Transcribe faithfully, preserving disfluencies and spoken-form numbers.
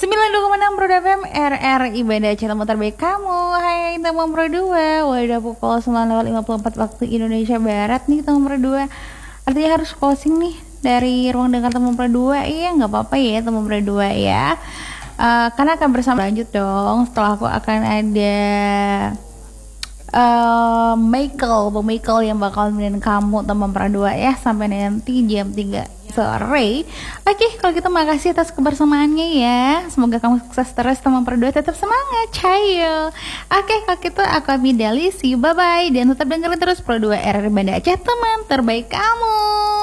sembilan puluh dua koma enam Pro F M R R I Banda Aceh, teman terbaik kamu. Hai teman Pro dua. Udah pukul sembilan lewat lima puluh empat waktu Indonesia Barat nih teman Pro dua. Artinya harus closing nih dari ruang dengar teman Pro dua. Iya, nggak apa-apa ya teman Pro dua ya. Uh, karena akan bersama lanjut dong. Setelah aku akan ada uh, Michael, Bang Michael yang bakal nemenin kamu teman Pro dua ya sampai nanti jam tiga sore. Oke, kalau gitu makasih atas kebersamaannya ya. Semoga kamu sukses terus teman Pro dua, tetap semangat, cayo. Oke, kalau gitu aku Amidali, see you, bye bye, dan tetap dengerin terus Pro dua R R Banda Aceh, teman terbaik kamu.